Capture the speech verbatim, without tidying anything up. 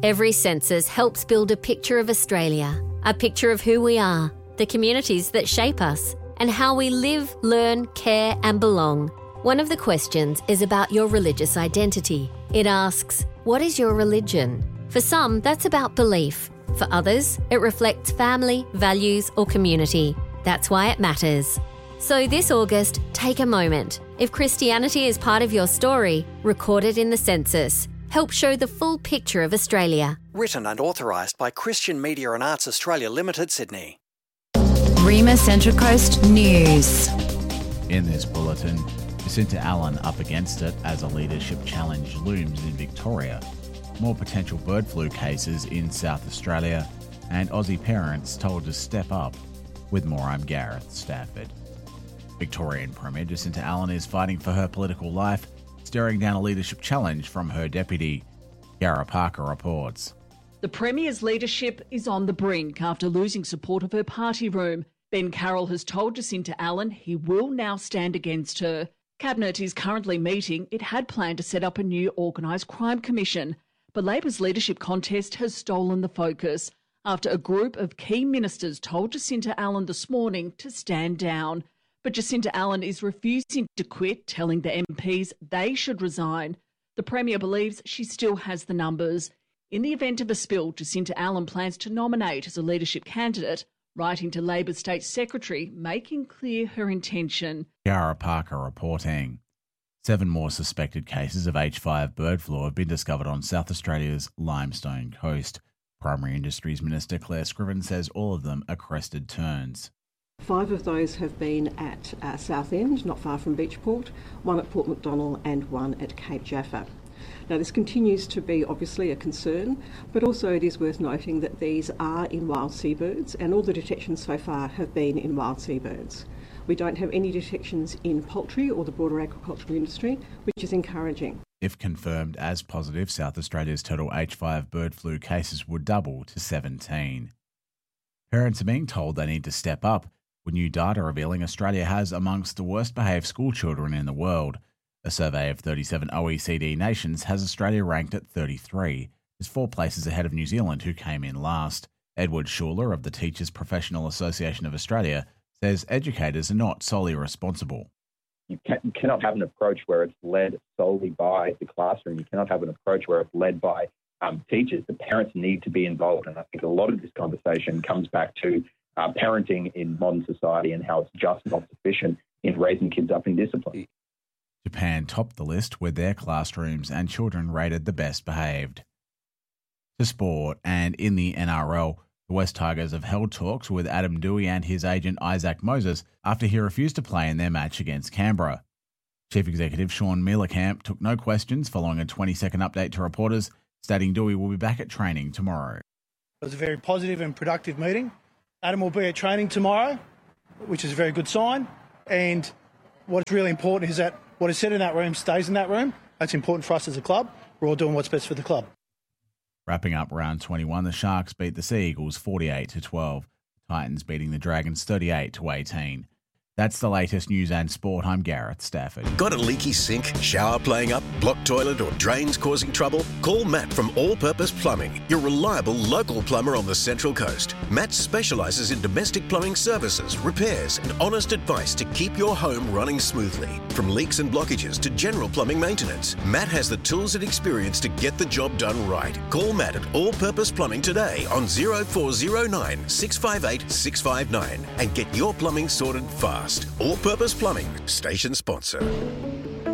Every census helps build a picture of Australia, a picture of who we are, the communities that shape us, and how we live, learn, care and belong. One of the questions is about your religious identity. It asks, what is your religion? For some, that's about belief. For others, it reflects family, values or community. That's why it matters. So this August, take a moment. If Christianity is part of your story, record it in the census. Help show the full picture of Australia. Written and authorised by Christian Media and Arts Australia Limited, Sydney. Rima Central Coast News. In this bulletin, Jacinta Allen up against it as a leadership challenge looms in Victoria. More potential bird flu cases in South Australia, and Aussie parents told to step up. With more, I'm Gareth Stafford. Victorian Premier Jacinta Allen is fighting for her political life, staring down a leadership challenge from her deputy. Yara Parker reports. The Premier's leadership is on the brink after losing support of her party room. Ben Carroll has told Jacinta Allen he will now stand against her. Cabinet is currently meeting. It had planned to set up a new organised crime commission, but Labor's leadership contest has stolen the focus after a group of key ministers told Jacinta Allen this morning to stand down. But Jacinta Allen is refusing to quit, telling the M Ps they should resign. The Premier believes she still has the numbers. In the event of a spill, Jacinta Allen plans to nominate as a leadership candidate, writing to Labor State Secretary, making clear her intention. Yara Parker reporting. Seven more suspected cases of H five bird flu have been discovered on South Australia's Limestone Coast. Primary Industries Minister Claire Scriven says all of them are crested terns. Five of those have been at uh, Southend, not far from Beachport, one at Port Macdonnell and one at Cape Jaffa. Now, this continues to be obviously a concern, but also it is worth noting that these are in wild seabirds, and all the detections so far have been in wild seabirds. We don't have any detections in poultry or the broader agricultural industry, which is encouraging. If confirmed as positive, South Australia's total H five bird flu cases would double to seventeen. Parents are being told they need to step up, with new data revealing Australia has amongst the worst behaved school children in the world. A survey of thirty-seven O E C D nations has Australia ranked at thirty-three, just four places ahead of New Zealand, who came in last. Edward Schuler of the Teachers Professional Association of Australia says educators are not solely responsible. You, can, you cannot have an approach where it's led solely by the classroom. You cannot have an approach where it's led by um, teachers. The parents need to be involved. And I think a lot of this conversation comes back to uh, parenting in modern society and how it's just not sufficient in raising kids up in discipline. Japan topped the list with their classrooms and children rated the best behaved. To sport, and in the N R L, the West Tigers have held talks with Adam Doueihi and his agent Isaac Moses after he refused to play in their match against Canberra. Chief Executive Sean Mielecamp took no questions following a twenty-second update to reporters, stating Doueihi will be back at training tomorrow. It was a very positive and productive meeting. Adam will be at training tomorrow, which is a very good sign. And what's really important is that what is said in that room stays in that room. That's important for us as a club. We're all doing what's best for the club. Wrapping up round twenty-one, the Sharks beat the Sea Eagles forty-eight to twelve. The Titans beating the Dragons thirty-eight to eighteen. That's the latest news and sport. I'm Gareth Stafford. Got a leaky sink, shower playing up, blocked toilet or drains causing trouble? Call Matt from All Purpose Plumbing, your reliable local plumber on the Central Coast. Matt specialises in domestic plumbing services, repairs and honest advice to keep your home running smoothly. From leaks and blockages to general plumbing maintenance, Matt has the tools and experience to get the job done right. Call Matt at All Purpose Plumbing today on oh four oh nine, six five eight, six five nine and get your plumbing sorted fast. All Purpose Plumbing, station sponsor.